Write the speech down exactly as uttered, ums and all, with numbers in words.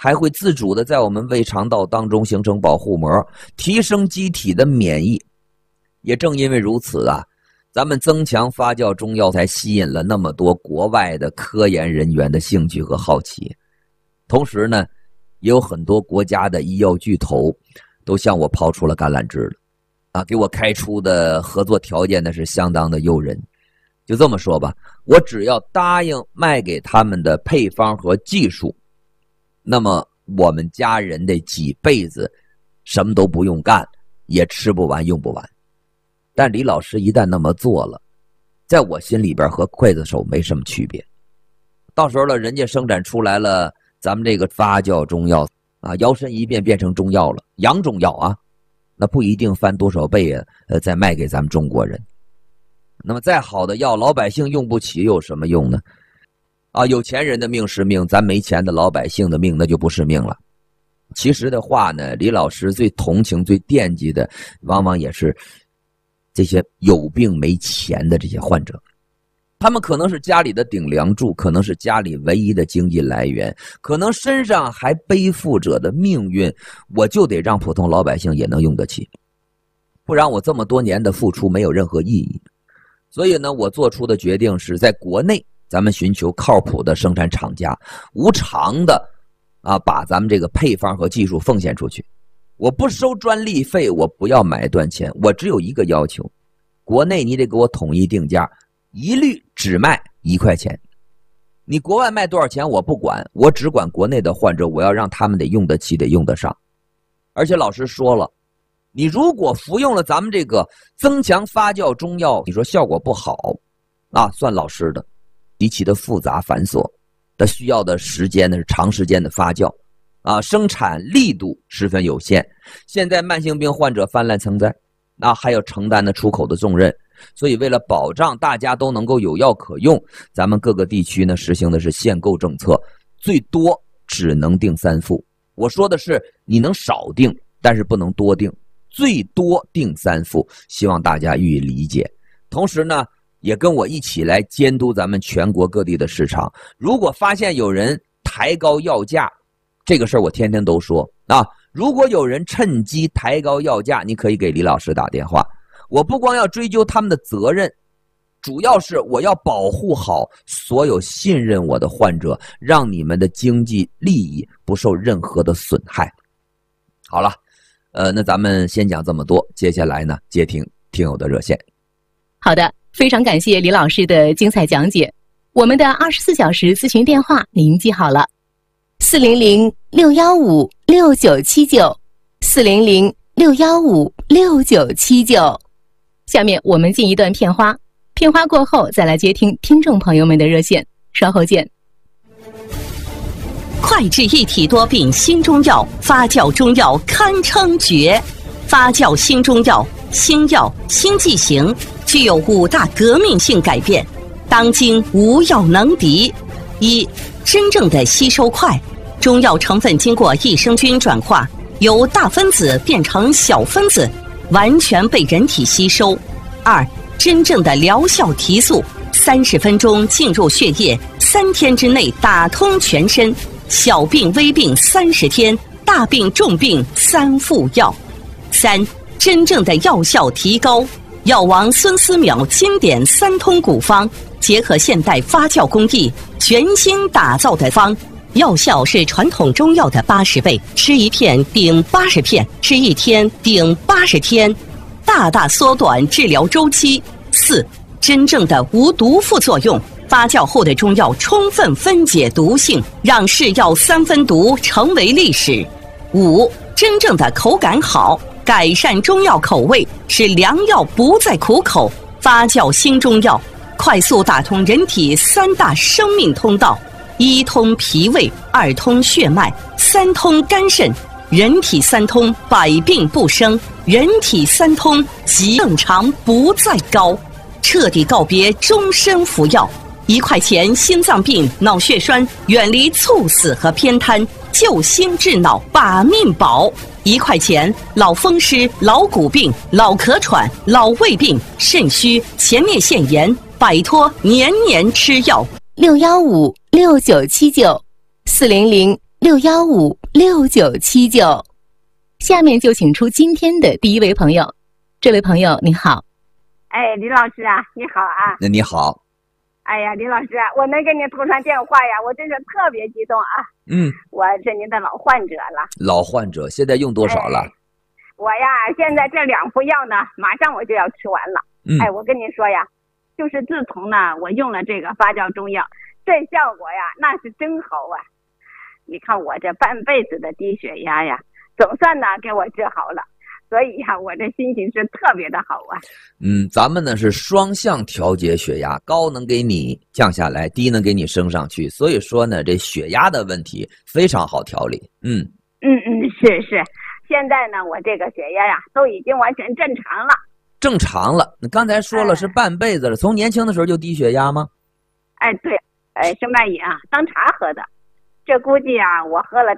还会自主的在我们胃肠道当中形成保护膜，提升机体的免疫。也正因为如此啊，咱们增强发酵中药才吸引了那么多国外的科研人员的兴趣和好奇。同时呢，也有很多国家的医药巨头都向我抛出了橄榄枝了啊，给我开出的合作条件呢是相当的诱人。就这么说吧，我只要答应卖给他们的配方和技术，那么我们家人的几辈子什么都不用干，也吃不完用不完。但李老师一旦那么做了，在我心里边和刽子手没什么区别。到时候了，人家生产出来了咱们这个发酵中药啊，摇身一变变成中药了，洋中药啊，那不一定翻多少倍啊，呃，再卖给咱们中国人。那么再好的药，老百姓用不起有什么用呢？啊，有钱人的命是命，咱没钱的老百姓的命那就不是命了。其实的话呢，李老师最同情最惦记的往往也是这些有病没钱的这些患者。他们可能是家里的顶梁柱，可能是家里唯一的经济来源，可能身上还背负着的命运，我就得让普通老百姓也能用得起，不然我这么多年的付出没有任何意义。所以呢，我做出的决定是在国内咱们寻求靠谱的生产厂家，无偿的啊把咱们这个配方和技术奉献出去。我不收专利费，我不要买断钱，我只有一个要求，国内你得给我统一定价，一律只卖一块钱。你国外卖多少钱我不管，我只管国内的患者，我要让他们得用得起，得用得上。而且老师说了，你如果服用了咱们这个增强发酵中药，你说效果不好啊，算老师的，极其的复杂繁琐的，需要的时间呢是长时间的发酵啊，生产力度十分有限。现在慢性病患者泛滥成灾，那、啊、还要承担的出口的重任。所以为了保障大家都能够有药可用，咱们各个地区呢实行的是限购政策，最多只能订三副。我说的是你能少订，但是不能多订，最多订三副，希望大家予以理解。同时呢，也跟我一起来监督咱们全国各地的市场。如果发现有人抬高药价，这个事儿我天天都说啊。如果有人趁机抬高药价，你可以给李老师打电话。我不光要追究他们的责任，主要是我要保护好所有信任我的患者，让你们的经济利益不受任何的损害。好了，呃，那咱们先讲这么多，接下来呢，接听听友的热线。 好的，非常感谢李老师的精彩讲解。我们的二十四小时咨询电话您记好了，四零零六幺五六九七九，四零零六幺五六九七九。下面我们进一段片花，片花过后再来接听听众朋友们的热线，稍后见。 快治一体多病新中药，发酵中药堪称绝。发酵新中药，新药新剂型，具有五大革命性改变，当今无药能敌。一、真正的吸收快，中药成分经过益生菌转化，由大分子变成小分子，完全被人体吸收。二、真正的疗效提速，三十分钟进入血液，三天之内打通全身。小病微病三十天，大病重病三副药。三、真正的药效提高，药王孙思邈经典三通古方，结合现代发酵工艺，全新打造的方，药效是传统中药的八十倍，吃一片顶八十片，吃一天顶八十天，大大缩短治疗周期。四、真正的无毒副作用，发酵后的中药充分分解毒性，让是药三分毒成为历史。五、真正的口感好，改善中药口味，使良药不再苦口。发酵新中药，快速打通人体三大生命通道：一通脾胃，二通血脉，三通肝肾。人体三通，百病不生；人体三通，疾正常不再高。彻底告别终身服药，一块钱心脏病、脑血栓，远离猝死和偏瘫，救心治脑，把命保。一块钱老风湿、老骨病、老咳喘、老胃病、肾虚、前列腺炎，摆脱年年吃药。 六幺五六九七九，四零零六幺五六九七九。下面就请出今天的第一位朋友。这位朋友您好。 哎，李老师啊，你好啊。 那你好。 哎呀，李老师，我能给您通上电话呀，我真是特别激动啊。 嗯， 我是您的老患者了。 老患者，现在用多少了？ 哎、我呀，现在这两副药呢，马上我就要吃完了。 嗯， 哎，我跟您说呀，就是自从呢，我用了这个发酵中药，这效果呀，那是真好啊。你看我这半辈子的低血压呀，总算呢给我治好了。所以呀、啊，我这心情是特别的好啊。 嗯，咱们呢是双向调节血压，高能给你降下来，低能给你升上去。所以说呢，这血压的问题非常好调理。嗯嗯嗯，是是。现在呢，我这个血压呀都已经完全正常了。 正常了。你刚才说了是半辈子了，哎、从年轻的时候就低血压吗？ 哎，对，哎，生脉饮啊，当茶喝的。这估计啊，我喝了